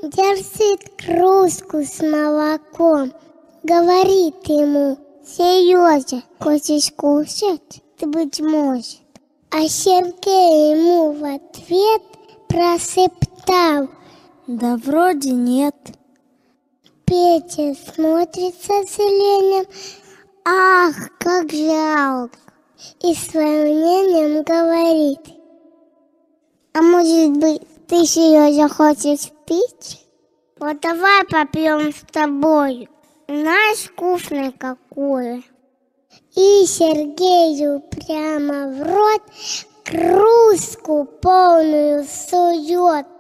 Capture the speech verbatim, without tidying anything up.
держит кружку с молоком. Говорит ему: Сережа, хочешь кушать? Ты, быть может. А Сергей ему в ответ прошептал: да вроде нет. Петя смотрит со сожалением: ах, как жалко. И с волнением говорит: а может быть, ты, Сережа, хочешь пить? Вот давай попьем с тобой. Знаешь, вкусное какое. И Сергею прямо в рот кружку полную сует.